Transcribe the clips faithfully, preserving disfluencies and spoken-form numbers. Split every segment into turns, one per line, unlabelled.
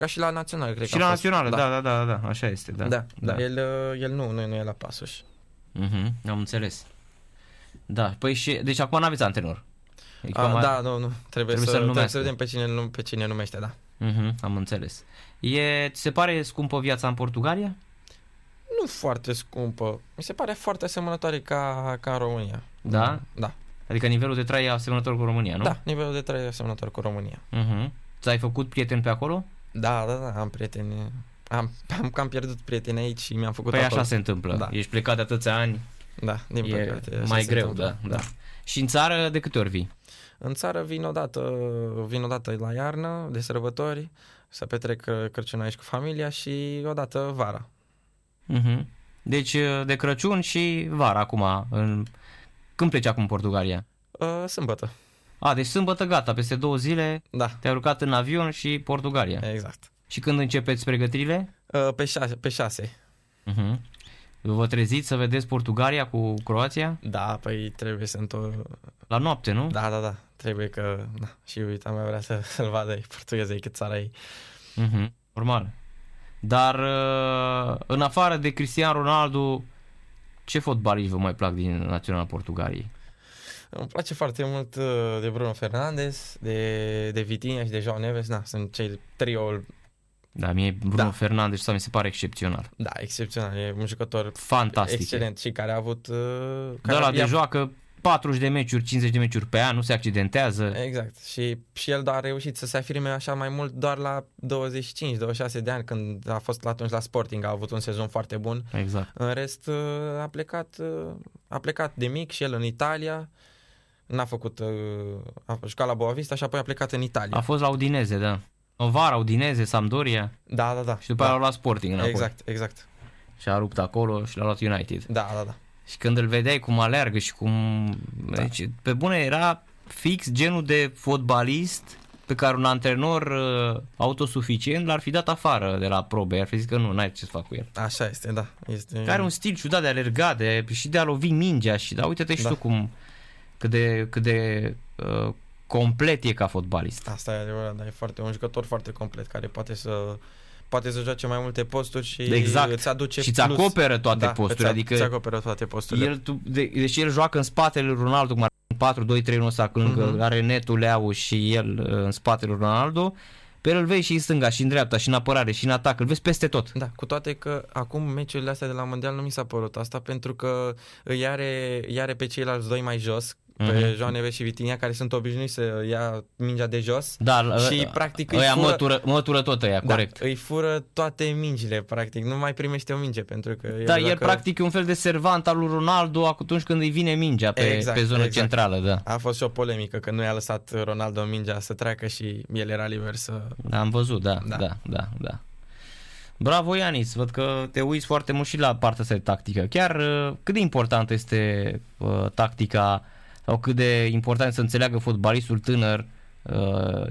Ca și la național, cred
Și
că
la
a fost.
națională,
Da,
da, da, da, da, așa este, da.
da, da. El, uh, el nu, nu, nu e la Pasos.
Uh-huh, am înțeles. Da, păi și, deci acum n-aveți antrenor.
A,
mai...
da, nu, nu, trebuie,
trebuie
să,
să-l
trebuie să
numească.
vedem pe cine, pe cine numește, da.
Uh-huh, am înțeles. E, ți se pare scumpă viața în Portugalia?
Nu foarte scumpă, mi se pare foarte asemănătoare ca, ca în România.
Da?
Da.
Adică nivelul de trai e asemănător cu România, nu?
Da, nivelul de trai e asemănător cu România.
Uh-huh. Ți-ai făcut prieteni pe acolo?
Da, da, da, am prieteni. Am, am cam pierdut prieteni aici și mi-am făcut
Păi
acolo.
așa se întâmplă.
Da.
Ești plecat de atâția ani,
Da, din
e
păcate. așa
mai
se
greu,
întâmplă.
da, da. Și în țară de câte ori vii?
În țară vin odată, vin odată la iarnă, de sărbători, să petrec Crăciunul aici cu familia și odată vara.
Uh-huh. Deci de Crăciun și vara acum. În... Când pleci acum în Portugalia?
Uh, sâmbătă.
A, deci sâmbătă gata, peste două zile
Da.
te-ai urcat în avion și Portugalia.
Exact.
Și când începeți pregătirile?
Uh, pe șase. Pe șase.
Uh-huh. Vă treziți să vedeți Portugalia cu Croația?
Da, păi trebuie să întorc.
La noapte, nu?
Da, da, da. Trebuie că... Da. Și uita mea vrea să, să-l vadă ei, portugheză, cât țara ei.
Uh-huh. Normal. Dar în afară de Cristiano Ronaldo, ce fotbaliști vă mai plac din Naționala Portugaliei?
Îmi place foarte mult de Bruno Fernandes, de, de Vitinha și de João Neves. Da, sunt cei trio.
Da, mie Bruno
Da.
Fernandes mi se pare excepțional.
Da, excepțional. E un jucător
Fantastic.
excelent și care a avut... Uh,
De
care
la
a-
de joacă patruzeci de meciuri, cincizeci de meciuri pe an, nu se accidentează.
Exact. Și, și el a reușit să se afirme așa mai mult doar la douăzeci și cinci douăzeci și șase de ani, când a fost atunci la Sporting, a avut un sezon foarte bun.
Exact.
În rest uh, a plecat, uh, a plecat de mic și el în Italia. N-a făcut, uh, a jucat la Boavista și apoi a plecat în Italia.
A fost la Udineze, da. Novara, Udineze, Sampdoria
Da, da, da.
și după
da.
aia l-a luat Sporting înapoi.
Exact, exact.
Și a rupt acolo și l-a luat United.
Da, da, da.
Și când îl vedeai cum aleargă și cum...
Da.
Deci, pe bune, era fix genul de fotbalist pe care un antrenor uh, autosuficient l-ar fi dat afară de la probe. Ar fi zis că nu, n-ai ce să fac cu el.
Așa este, da. Este...
Care are un stil ciudat de alergat de, și de a lovi mingea. Și da, uite-te și
Da.
tu cum, cât de, cât de uh, complet e ca fotbalist.
Asta e adevărat, dar e foarte, un jucător foarte complet, care poate să poate să joace mai multe posturi și
Exact.
îți aduce
Și îți
plus.
acoperă toate
Da,
posturile,
îți,
adică
îți acoperă toate posturile.
El, tu, de, deci el joacă în spatele lui Ronaldo, cum ar fi în patru doi trei unu ăsta, când
Mhm.
are netul Leau și el uh, în spatele lui Ronaldo. Pe el îl vezi și în stânga, și în dreapta, și în apărare, și în atac, îl vezi peste tot.
Da, cu toate că acum meciurile astea de la Mondial nu mi s-a părut asta, pentru că îi are, îi are pe ceilalți doi mai jos, pe
Mhm.
João Neves și Vitinha, care sunt obișnuiți să ia mingea de jos.
Dar
Și,
uh,
practic, îi
ăia
fură-
mătură, mătură tot ăia,
Da,
corect.
îi fură toate mingile, practic. Nu mai primește o minge, pentru că...
Da, el
dacă-
practic e un fel de servant al lui Ronaldo atunci când îi vine mingea pe,
Exact,
pe zona
exact.
centrală, da.
A fost și o polemică, că nu i-a lăsat Ronaldo mingea să treacă și el era liber să...
Am văzut, da, da,
Da.
da, da. da. Bravo, Ianis, văd că te uiți foarte mult și la partea asta de tactică. Chiar uh, cât de importantă este uh, tactica sau cât de important este să înțeleagă fotbalistul tânăr uh,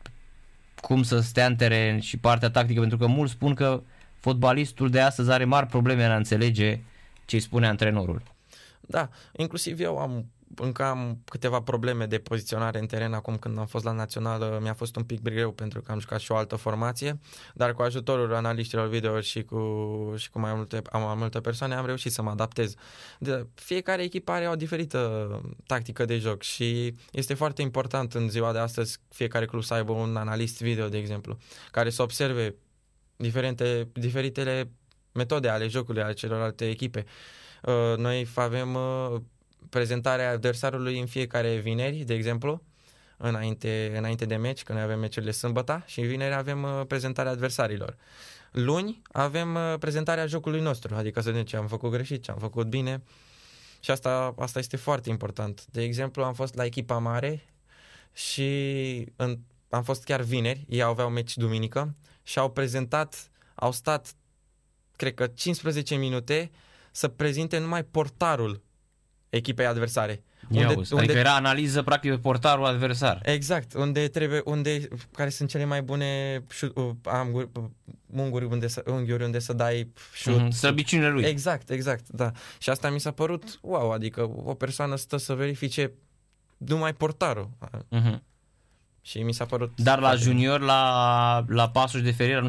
cum să stea în teren și partea tactică, pentru că mulți spun că fotbalistul de astăzi are mari probleme în a înțelege ce îi spune antrenorul.
Da, inclusiv eu am încă am câteva probleme de poziționare în teren. Acum când am fost la națională mi-a fost un pic greu, pentru că am jucat și o altă formație, dar cu ajutorul analiștilor video și cu, și cu mai, multe, mai multe persoane am reușit să mă adaptez. De, fiecare echipă are o diferită tactică de joc și este foarte important în ziua de astăzi fiecare club să aibă un analist video, de exemplu, care să observe diferite, diferitele metode ale jocului ale celorlalte echipe. Uh, noi avem uh, prezentarea adversarului în fiecare vineri, de exemplu, înainte, înainte de meci, când noi avem meciurile sâmbătă, și vineri avem uh, prezentarea adversarilor. Luni avem uh, prezentarea jocului nostru, adică să vedem ce am făcut greșit, ce am făcut bine, și asta, asta este foarte important. De exemplu, am fost la echipa mare și în, am fost chiar vineri, ei aveau meci duminică și au prezentat, au stat, cred că cincisprezece minute să prezinte numai portarul echipei adversare.
Unde, unde, adică era analiză practic pe portarul adversar.
Exact, unde trebuie, unde, care sunt cele mai bune șut, uh, anguri, uh, unguri unde să, unghiuri unde să dai șut.
Mm-hmm, slăbiciunile lui.
Exact, exact, da. Și asta mi s-a părut, wow, adică o persoană stă să verifice numai portarul.
Mm-hmm.
Și mi s-a părut...
Dar la
foarte bine.
junior, la, la Pasos de Ferreira, nu